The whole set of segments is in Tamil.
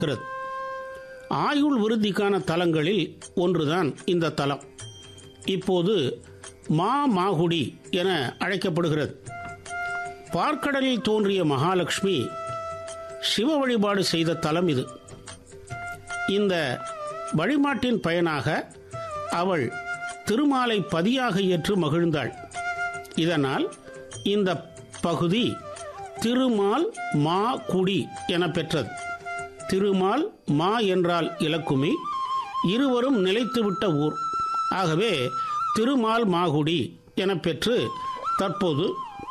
இருக்கிறது. ஆயுள் விருத்திக்கான தலங்களில் ஒன்றுதான் இந்த தலம். இப்போது மாகுடி என அழைக்கப்படுகிறது. பார்க்கடலில் தோன்றிய மகாலட்சுமி சிவ வழிபாடு செய்த தலம் இது. இந்த வழிபாட்டின் பயனாக அவள் திருமாலை பதியாக ஏற்று மகிழ்ந்தாள். இதனால் இந்த பகுதி திருமால் மா குடி என பெற்றது. திருமால் மா என்றால் இலக்குமி, இருவரும் நிலைத்துவிட்ட ஊர். ஆகவே திருமால் மாகுடி என பெற்று தற்போது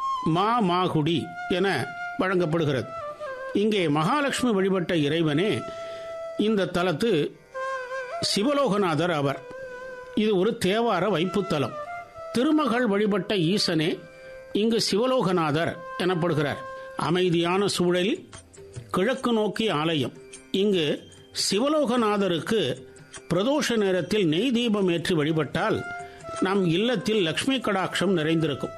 மாகுடி என வழங்கப்படுகிறது. இங்கே மகாலட்சுமி வழிபட்ட இறைவனே இந்த தலத்து சிவலோகநாதர் ஆவர். இது ஒரு தேவார வைப்புத்தலம். திருமகள் வழிபட்ட ஈசனே இங்கு சிவலோகநாதர் எனப்படுகிறார். அமைதியான சூழலில் கிழக்கு நோக்கிய ஆலயம். இங்கு சிவலோகநாதருக்கு பிரதோஷ நேரத்தில் நெய் தீபம் ஏற்றி வழிபட்டால் நம் இல்லத்தில் லட்சுமி கடாட்சம் நிறைந்திருக்கும்.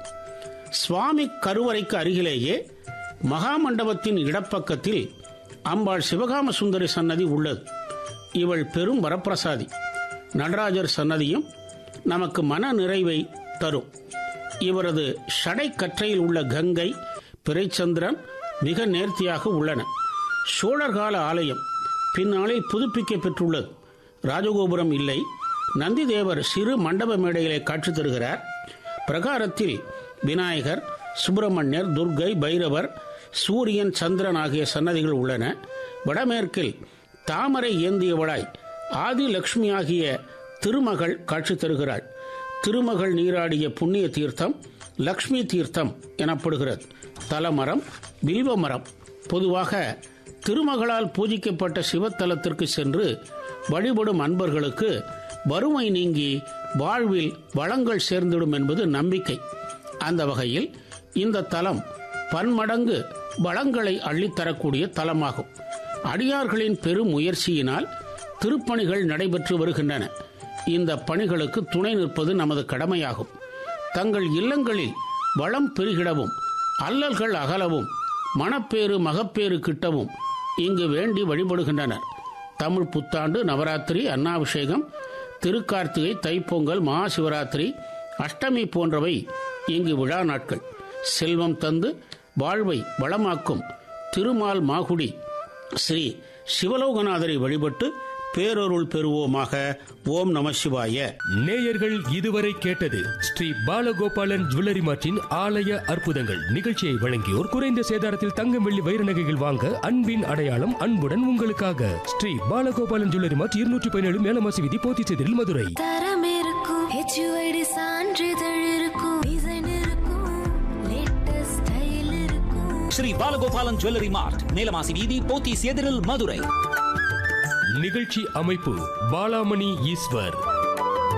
சுவாமி கருவறைக்கு அருகிலேயே மகாமண்டபத்தின் இடப்பக்கத்தில் அம்பாள் சிவகாம சுந்தரி சன்னதி உள்ளது. இவள் பெரும் வரப்பிரசாதி. நடராஜர் சன்னதியும் நமக்கு மன நிறைவை தரும். இவரது ஷடை கற்றையில் உள்ள கங்கை, பிறைச்சந்திரன் மிக நேர்த்தியாக உள்ளன. சோழர்கால ஆலயம் பின்னாளில் புதுப்பிக்க பெற்றுள்ளது. ராஜகோபுரம் இல்லை. நந்திதேவர் சிறு மண்டப மேடையிலே காட்சி தருகிறார். பிரகாரத்தில் விநாயகர், சுப்பிரமணியர், துர்க்கை, பைரவர், சூரியன், சந்திரன் ஆகிய சன்னதிகள் உள்ளன. வடமேற்கில் தாமரை ஏந்தியவளாய் ஆதி லட்சுமி ஆகிய திருமகள் காட்சி தருகிறாள். திருமகள் நீராடிய புண்ணிய தீர்த்தம் லக்ஷ்மி தீர்த்தம் எனப்படுகிறது. தலமரம் வில்வமரம். பொதுவாக திருமகளால் பூஜிக்கப்பட்ட சிவத்தலத்திற்கு சென்று வழிபடும் அன்பர்களுக்கு வறுமை நீங்கி வாழ்வில் வளங்கள் சேர்ந்திடும் என்பது நம்பிக்கை. அந்த வகையில் இந்த தலம் பன்மடங்கு வளங்களை அள்ளித்தரக்கூடிய தலமாகும். அடியார்களின் பெரும் முயற்சியினால் திருப்பணிகள் நடைபெற்று வருகின்றன. இந்த பணிகளுக்கு துணை நிற்பது நமது கடமையாகும். தங்கள் இல்லங்களில் வளம் பெருகிடவும், அல்லல்கள் அகலவும், மணப்பேறு மகப்பேறு கிட்டவும் இங்கு வேண்டி வழிபடுகின்றனர். தமிழ் புத்தாண்டு, நவராத்திரி, அன்னாபிஷேகம், திருக்கார்த்திகை, தைப்பொங்கல், மகா சிவராத்திரி, அஷ்டமி போன்றவை இங்கு விழா நாட்கள். செல்வம் தந்து வாழ்வை வளமாக்கும் திருமால் மாகுடி ஸ்ரீ சிவலோகநாதரை வழிபட்டு பேரருள் பெறுவோமாக. ஓம் நம சிவாய. நேயர்கள் இதுவரை கேட்டது ஸ்ரீ பாலகோபாலன் ஜுவல்லரி மார்ட்டின் ஆலய அற்புதங்கள் நிகழ்ச்சியை வழங்கியோர் குறைந்த சேதாரத்தில் தங்கம், வெள்ளி, வைர நகைகள் வாங்க அன்பின் அடையாளம் அன்புடன் உங்களுக்காக ஸ்ரீ பாலகோபாலன் ஜுவல்லரி மார்ட் 217 மேலமாசி வீதி, போத்திச்சேரியில், மதுரை. தரம் இருக்கும், HUID சான்றிதழ் இருக்கும், டிசைன் இருக்கும், லேட்டஸ்ட் ஸ்டைல் இருக்கும். ஸ்ரீ பாலகோபாலன் ஜுவல்லரி மார்ட், மேலமாசி வீதி, போத்திச்சேரியில், மதுரை. நிகழ்ச்சி அமைப்பு பாலாமணி ஈஸ்வர்.